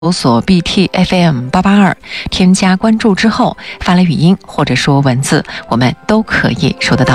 搜索 BTFM882，添加关注之后发来语音或者说文字，我们都可以收得到。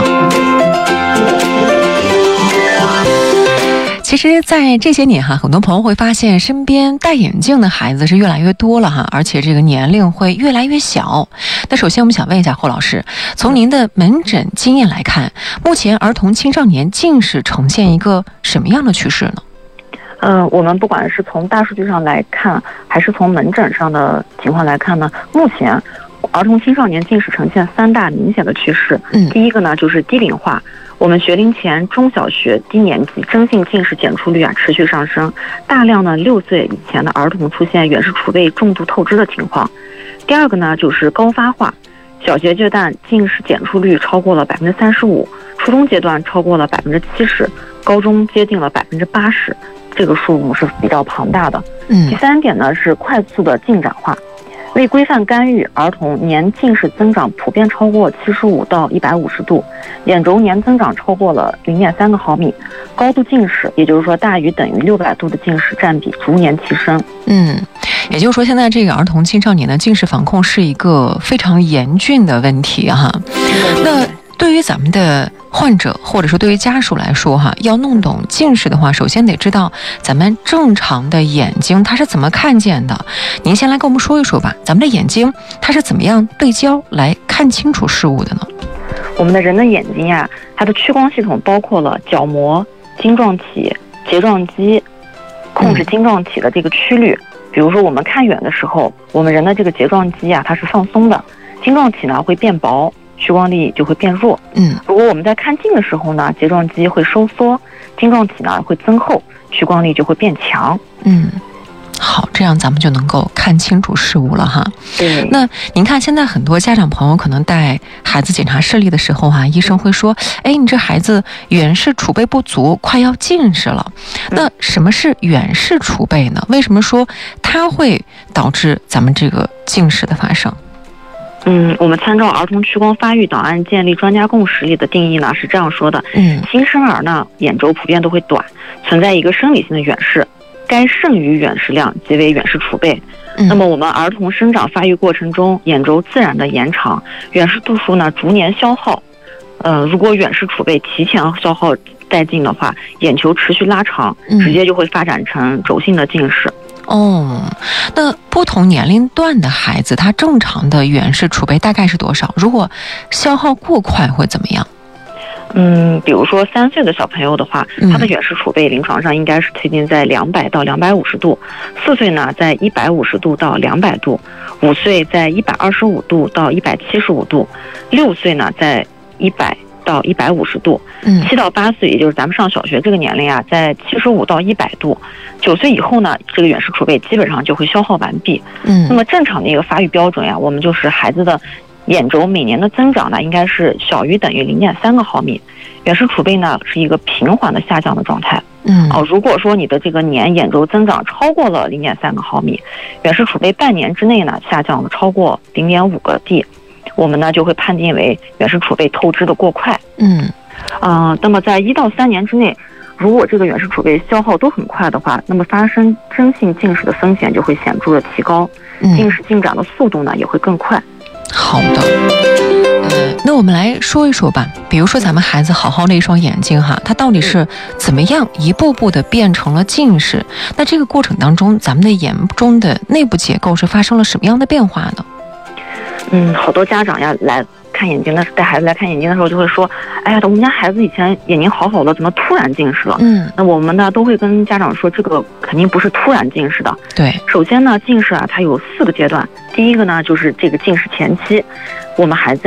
其实在这些年很多朋友会发现身边戴眼镜的孩子是越来越多了而且这个年龄会越来越小。那首先我们想问一下霍老师，从您的门诊经验来看，目前儿童青少年近视呈现一个什么样的趋势呢？ 我们不管是从大数据上来看，还是从门诊上的情况来看呢，目前儿童青少年近视呈现3大明显的趋势。第一个呢就是低龄化，我们学龄前中小学低年级真性近视检出率持续上升，大量的6岁以前的儿童出现远视储备重度透支的情况。第二个呢就是高发化，小学阶段近视检出率超过了35%，初中阶段超过了70%，高中接近了80%，这个数目是比较庞大的。第三点呢是快速的进展化，为规范干预，儿童年近视增长普遍超过75到150度，眼轴年增长超过了0.3个毫米，高度近视，也就是说大于等于600度的近视占比逐年提升。 也就是说现在这个儿童青少年的近视防控是一个非常严峻的问题那对于咱们的患者或者说对于家属来说要弄懂近视的话，首先得知道咱们正常的眼睛它是怎么看见的。您先来跟我们说一说吧，咱们的眼睛它是怎么样对焦来看清楚事物的呢？ 我们的人的眼睛它的屈光系统包括了角膜、晶状体、睫状肌，控制晶状体的这个曲率。比如说我们看远的时候，我们人的这个睫状肌它是放松的，晶状体呢会变薄，屈光力就会变弱。如果我们在看近的时候呢，睫状肌会收缩，晶状体呢会增厚，屈光力就会变强。 好，这样咱们就能够看清楚事物了对。 那您看现在很多家长朋友可能带孩子检查视力的时候医生会说，你这孩子远视储备不足，快要近视了。那什么是远视储备呢？为什么说它会导致咱们这个近视的发生？ 我们参照儿童屈光发育档案建立专家共识里的定义呢是这样说的。新生儿呢眼轴普遍都会短，存在一个生理性的远视，该剩余远视量即为远视储备。那么我们儿童生长发育过程中，眼轴自然的延长，远视度数呢逐年消耗。如果远视储备提前消耗殆尽的话，眼球持续拉长，直接就会发展成轴性的近视。 那不同年龄段的孩子，他正常的远视储备大概是多少？如果消耗过快会怎么样？ 比如说3岁的小朋友的话，他的远视储备临床上应该是推荐在200到250度，4岁呢在150度到200度，5岁在125度到175度，6岁呢在100到150度，7到8岁，也就是咱们上小学这个年龄在75到100度，9岁以后呢，这个远视储备基本上就会消耗完毕。那么正常的一个发育标准我们就是孩子的眼轴每年的增长呢，应该是小于等于0.3个毫米，远视储备呢是一个平缓的下降的状态。如果说你的这个年眼轴增长超过了0.3个毫米，远视储备半年之内呢下降了超过0.5个 D，我们呢就会判定为远视储备透支的过快。那么在1到3年之内，如果这个远视储备消耗都很快的话，那么发生真性近视的风险就会显著的提高，近视进展的速度呢也会更快。 好的，那我们来说一说吧。比如说咱们孩子好好的一双眼睛它到底是怎么样一步步的变成了近视？那这个过程当中，咱们的眼中的内部结构是发生了什么样的变化呢？ 好多家长来看眼睛的，带孩子来看眼睛的时候就会说，我们家孩子以前眼睛好好的，怎么突然近视了？那我们呢都会跟家长说，这个肯定不是突然近视的。 对， 首先呢，近视它有4个阶段。第一个呢就是这个近视前期，我们孩子